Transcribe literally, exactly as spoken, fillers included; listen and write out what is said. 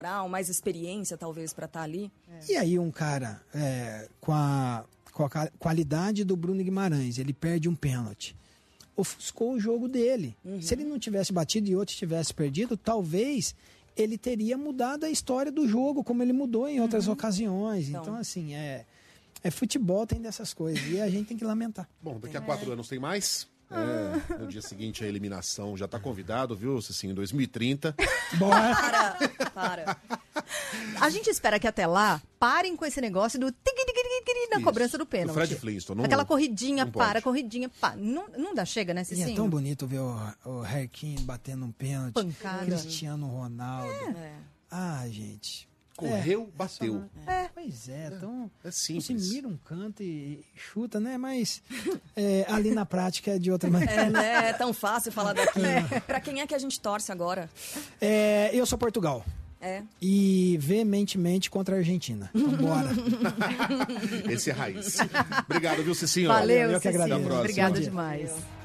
mais experiência, talvez, para estar ali. É. E aí um cara é, com, a, com a qualidade do Bruno Guimarães, ele perde um pênalti. Ofuscou o jogo dele. Uhum. Se ele não tivesse batido e outro tivesse perdido, talvez ele teria mudado a história do jogo, como ele mudou em outras uhum. ocasiões. Então, então assim, é, é futebol, tem dessas coisas. E a gente tem que lamentar. Bom, daqui a quatro é. anos tem mais. É, no dia seguinte a eliminação já está convidado, viu, Cicinho? dois mil e trinta. Bora! Para, para. A gente espera que até lá parem com esse negócio do na Isso. cobrança do pênalti. Do Fred Flintstone. Não, Aquela corridinha, não para, pode. corridinha, para. Não, não dá, chega, né, Cicinho? E é tão bonito ver o, o Harry Kane batendo um pênalti. Pancada. Cristiano Ronaldo. É. Ah, gente. Correu, é, bateu. É. Pois é, então é, é simples. Você mira um canto e chuta, né? Mas é, ali na prática é de outra maneira. É, né? É tão fácil falar daqui. É. Pra quem é que a gente torce agora? É, eu sou Portugal. É. E veementemente contra a Argentina. Então, bora. Esse é raiz. Obrigado, viu, Cicinho? Valeu, eu que agradeço. Obrigada demais. Valeu.